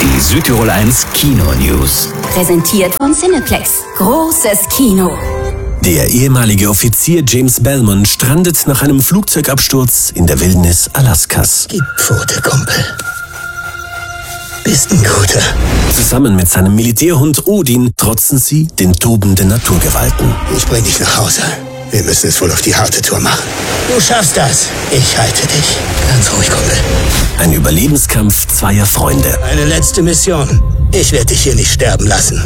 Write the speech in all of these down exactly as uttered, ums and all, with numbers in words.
Die Südtirol eins Kino News. Präsentiert von Cineplex. Großes Kino. Der ehemalige Offizier James Belmont strandet nach einem Flugzeugabsturz in der Wildnis Alaskas. Gib Pfote, Kumpel. Bist ein Guter. Zusammen mit seinem Militärhund Odin trotzen sie den tobenden Naturgewalten. Ich bring dich nach Hause. Wir müssen es wohl auf die harte Tour machen. Du schaffst das. Ich halte dich. Ganz ruhig, Kumpel. Ein Überlebenskampf zweier Freunde. Eine letzte Mission. Ich werde dich hier nicht sterben lassen.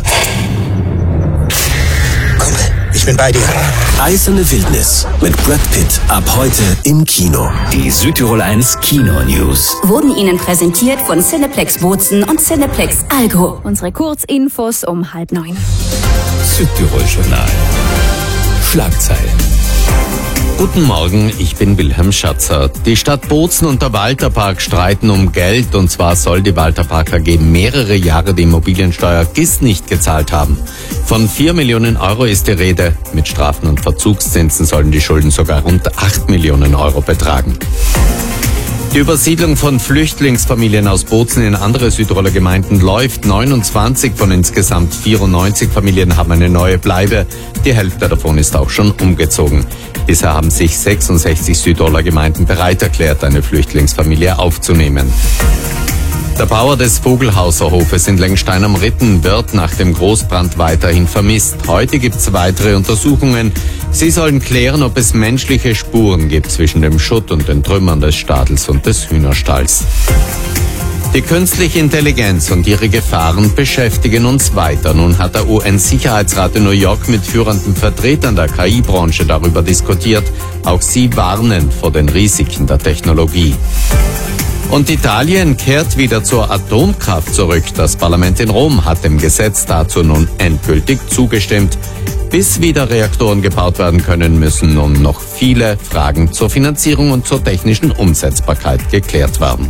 Kumpel, ich bin bei dir. Eiserne Wildnis mit Brad Pitt ab heute im Kino. Die Südtirol eins Kino News. Wurden Ihnen präsentiert von Cineplex Bozen und Cineplex Algo. Unsere Kurzinfos um halb neun. Südtirol Journal. Schlagzeilen. Guten Morgen, ich bin Wilhelm Schatzer. Die Stadt Bozen und der Walterpark streiten um Geld, und zwar soll die Walterpark A G mehrere Jahre die Immobiliensteuer G I S nicht gezahlt haben. Von vier Millionen Euro ist die Rede. Mit Strafen und Verzugszinsen sollen die Schulden sogar rund acht Millionen Euro betragen. Die Übersiedlung von Flüchtlingsfamilien aus Bozen in andere Südtiroler Gemeinden läuft. neunundzwanzig von insgesamt vierundneunzig Familien haben eine neue Bleibe. Die Hälfte davon ist auch schon umgezogen. Bisher haben sich sechsundsechzig Südtiroler Gemeinden bereit erklärt, eine Flüchtlingsfamilie aufzunehmen. Der Bauer des Vogelhauser-Hofes in Lengstein am Ritten wird nach dem Großbrand weiterhin vermisst. Heute gibt es weitere Untersuchungen. Sie sollen klären, ob es menschliche Spuren gibt zwischen dem Schutt und den Trümmern des Stadels und des Hühnerstalls. Die künstliche Intelligenz und ihre Gefahren beschäftigen uns weiter. Nun hat der U N-Sicherheitsrat in New York mit führenden Vertretern der K I-Branche darüber diskutiert. Auch sie warnen vor den Risiken der Technologie. Und Italien kehrt wieder zur Atomkraft zurück. Das Parlament in Rom hat dem Gesetz dazu nun endgültig zugestimmt. Bis wieder Reaktoren gebaut werden können, müssen nun noch viele Fragen zur Finanzierung und zur technischen Umsetzbarkeit geklärt werden.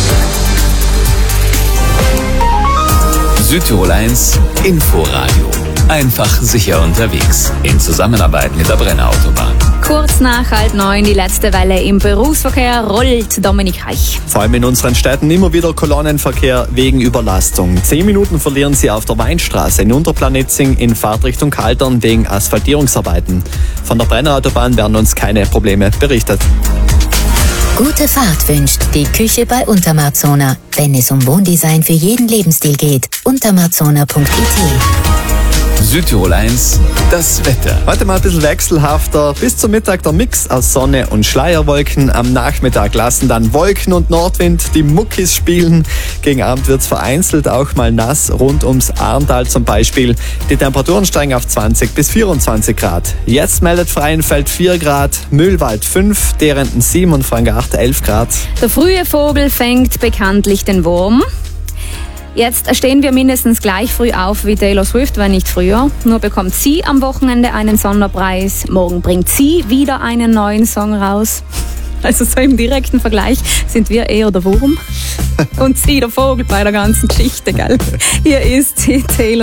Südtirol eins Inforadio. Einfach sicher unterwegs. In Zusammenarbeit mit der Brenner Autobahn. Kurz nach halb neun, die letzte Welle im Berufsverkehr rollt. Dominik Reich. Vor allem in unseren Städten immer wieder Kolonnenverkehr wegen Überlastung. Zehn Minuten verlieren Sie auf der Weinstraße in Unterplanitzing in Fahrtrichtung Kaltern wegen Asphaltierungsarbeiten. Von der Brenner Autobahn werden uns keine Probleme berichtet. Gute Fahrt wünscht die Küche bei Untermarzona. Wenn es um Wohndesign für jeden Lebensstil geht, untermarzona punkt I T. Südtirol eins, das Wetter. Heute mal ein bisschen wechselhafter. Bis zum Mittag der Mix aus Sonne und Schleierwolken. Am Nachmittag lassen dann Wolken und Nordwind die Muckis spielen. Gegen Abend wird es vereinzelt auch mal nass, rund ums Arntal zum Beispiel. Die Temperaturen steigen auf zwanzig bis vierundzwanzig Grad. Jetzt meldet Freienfeld vier Grad, Mühlwald fünf, Derenden sieben und Frangacht elf Grad. Der frühe Vogel fängt bekanntlich den Wurm. Jetzt stehen wir mindestens gleich früh auf wie Taylor Swift, wenn nicht früher. Nur bekommt sie am Wochenende einen Sonderpreis. Morgen bringt sie wieder einen neuen Song raus. Also so im direkten Vergleich sind wir eher der Wurm und sie der Vogel bei der ganzen Geschichte, gell? Hier ist sie, Taylor